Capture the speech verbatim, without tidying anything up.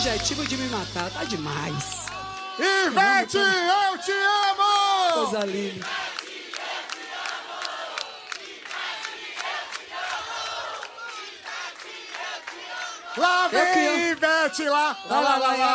Objetivo de me matar, tá demais. Ivete, eu te amo! Coisa linda. Lá vem Ivete, lá, lá, lá, lá, lá.